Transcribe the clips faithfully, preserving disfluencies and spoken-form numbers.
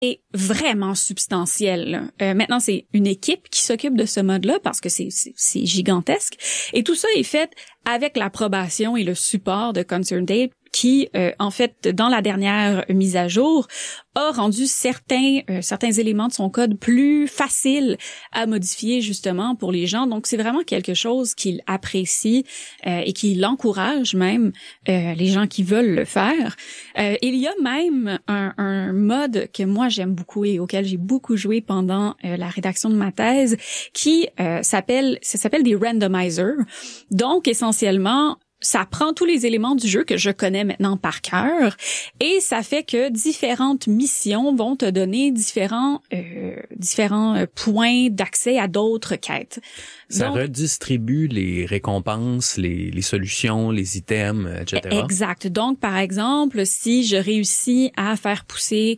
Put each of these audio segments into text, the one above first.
est vraiment substantiel. Euh, maintenant, c'est une équipe qui s'occupe de ce mode-là parce que c'est, c'est, c'est gigantesque. Et tout ça est fait avec l'approbation et le support de ConcernedApe qui, euh, en fait, dans la dernière mise à jour, a rendu certains euh, certains éléments de son code plus faciles à modifier justement pour les gens. Donc, c'est vraiment quelque chose qu'il apprécie euh, et qu'il encourage même euh, les gens qui veulent le faire. Euh, il y a même un, un mode que moi j'aime beaucoup et auquel j'ai beaucoup joué pendant euh, la rédaction de ma thèse, qui euh, s'appelle ça s'appelle des randomizers. Donc, essentiellement, ça prend tous les éléments du jeu que je connais maintenant par cœur et ça fait que différentes missions vont te donner différents euh, différents points d'accès à d'autres quêtes. Ça Donc, redistribue les récompenses, les, les solutions, les items, et cetera. Exact. Donc, par exemple, si je réussis à faire pousser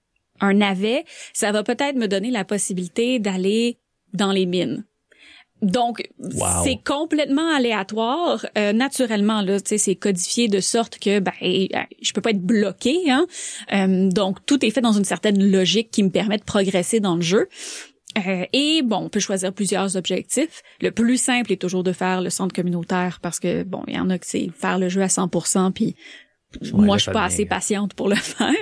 un navet, ça va peut-être me donner la possibilité d'aller dans les mines. Donc, wow. C'est complètement aléatoire. Euh, naturellement, là, tu sais, c'est codifié de sorte que, ben, je peux pas être bloqué, hein. Euh, donc, tout est fait dans une certaine logique qui me permet de progresser dans le jeu. Euh, et bon, on peut choisir plusieurs objectifs. Le plus simple est toujours de faire le centre communautaire parce que, bon, il y en a que c'est faire le jeu à cent pour cent puis Ouais, moi, je suis pas bien. assez patiente pour le faire.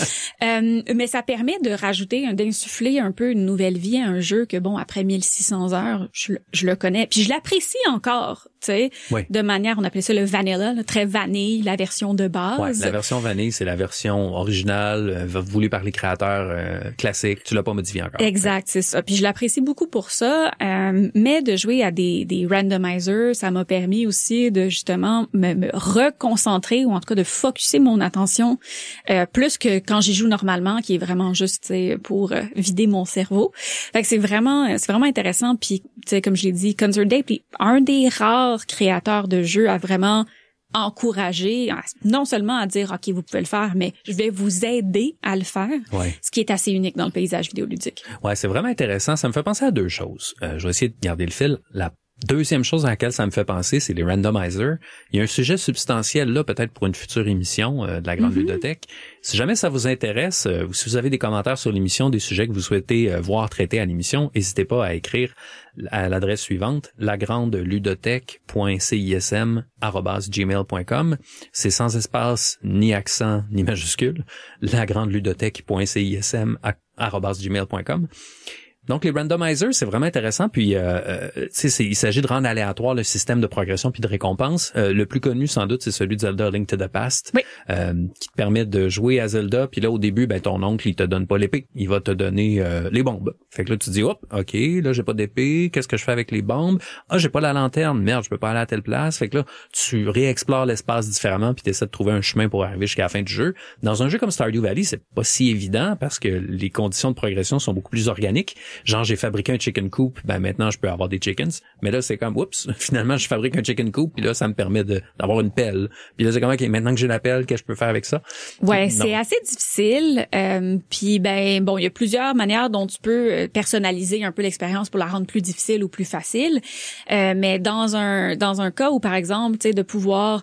euh, mais ça permet de rajouter, d'insuffler un peu une nouvelle vie à un jeu que, bon, après mille six cents heures, je, je le connais. Puis je l'apprécie encore, tu sais, oui. de manière, on appelait ça le vanilla, le très vanille, la version de base. Ouais, la version vanille, c'est la version originale, euh, voulue par les créateurs euh, classiques. Tu l'as pas modifié encore. Exact, c'est ça. Puis je l'apprécie beaucoup pour ça. Euh, mais de jouer à des, des randomizers, ça m'a permis aussi de justement me, me reconcentrer ou en tout cas de focuser mon attention euh, plus que quand j'y joue normalement, qui est vraiment juste, tu sais, pour euh, vider mon cerveau. Fait que c'est vraiment, c'est vraiment intéressant. Puis, tu sais, comme je l'ai dit, ConcernedApe est un des rares créateurs de jeux à vraiment encourager, non seulement à dire ok, vous pouvez le faire, mais je vais vous aider à le faire. Ouais. Ce qui est assez unique dans le paysage vidéoludique. Ouais, c'est vraiment intéressant. Ça me fait penser à deux choses. Euh, je vais essayer de garder le fil. La deuxième chose à laquelle ça me fait penser, c'est les randomizers. Il y a un sujet substantiel là, peut-être pour une future émission euh, de la Grande mm-hmm. Ludothèque. Si jamais ça vous intéresse, euh, ou si vous avez des commentaires sur l'émission, des sujets que vous souhaitez euh, voir traités à l'émission, n'hésitez pas à écrire à l'adresse suivante, lagrandeludothèque point cism arobase gmail point com. C'est sans espace, ni accent, ni majuscule. lagrandeludothèque point cism arobase gmail point com. Donc, les randomizers, c'est vraiment intéressant. Puis, euh, euh, tu sais, il s'agit de rendre aléatoire le système de progression puis de récompense. Euh, le plus connu, sans doute, c'est celui de Zelda Link to the Past, oui. euh, qui te permet de jouer à Zelda. Puis là, au début, ben ton oncle, il te donne pas l'épée. Il va te donner euh, les bombes. Fait que là, tu dis, hop, OK, là, j'ai pas d'épée. Qu'est-ce que je fais avec les bombes? Ah, j'ai pas la lanterne. Merde, je peux pas aller à telle place. Fait que là, tu réexplores l'espace différemment puis tu essaies de trouver un chemin pour arriver jusqu'à la fin du jeu. Dans un jeu comme Stardew Valley, c'est pas si évident parce que les conditions de progression sont beaucoup plus organiques. Genre, j'ai fabriqué un chicken coop, ben maintenant, je peux avoir des chickens. Mais là, c'est comme, oups, finalement, je fabrique un chicken coop, puis là, ça me permet de, d'avoir une pelle. Puis là, c'est comme, OK, maintenant que j'ai la pelle, qu'est-ce que je peux faire avec ça? Ouais, non. C'est assez difficile. Euh, puis, ben, bon, il y a plusieurs manières dont tu peux personnaliser un peu l'expérience pour la rendre plus difficile ou plus facile. Euh, mais dans un dans un cas où, par exemple, tu sais, de pouvoir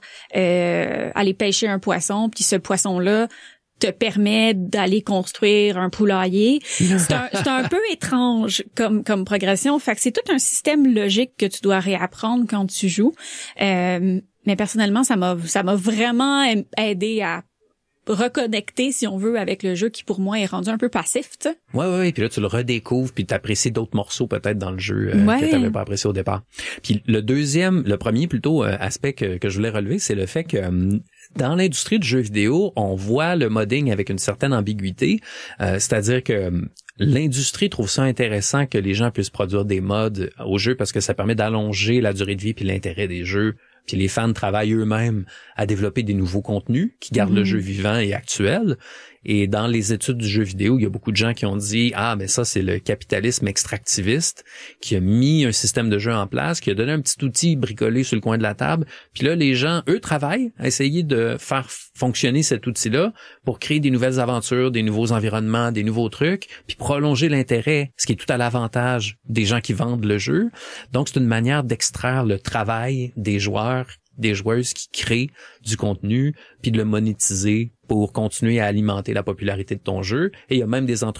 euh, aller pêcher un poisson, puis ce poisson-là te permet d'aller construire un poulailler. C'est un, c'est un peu étrange comme comme progression. Fait que c'est tout un système logique que tu dois réapprendre quand tu joues. Euh, mais personnellement, ça m'a ça m'a vraiment aidé à reconnecter, si on veut, avec le jeu qui, pour moi, est rendu un peu passif, tu sais. Ouais, ouais, ouais. Puis là, tu le redécouvres, puis t'apprécies d'autres morceaux, peut-être, dans le jeu, euh, ouais. que t'avais pas apprécié au départ. Puis le deuxième, le premier, plutôt, euh, aspect que, que je voulais relever, c'est le fait que euh, dans l'industrie du jeu vidéo, on voit le modding avec une certaine ambiguïté. Euh, c'est-à-dire que euh, l'industrie trouve ça intéressant que les gens puissent produire des mods au jeu parce que ça permet d'allonger la durée de vie puis l'intérêt des jeux. Puis les fans travaillent eux-mêmes à développer des nouveaux contenus qui gardent mmh. le jeu vivant et actuel. Et dans les études du jeu vidéo, il y a beaucoup de gens qui ont dit « Ah, mais ça, c'est le capitalisme extractiviste qui a mis un système de jeu en place, qui a donné un petit outil bricolé sur le coin de la table. Puis là, les gens, eux, travaillent à essayer de faire fonctionner cet outil-là pour créer des nouvelles aventures, des nouveaux environnements, des nouveaux trucs, puis prolonger l'intérêt, ce qui est tout à l'avantage des gens qui vendent le jeu. Donc, c'est une manière d'extraire le travail des joueurs des joueuses qui créent du contenu puis de le monétiser pour continuer à alimenter la popularité de ton jeu. Et il y a même des entreprises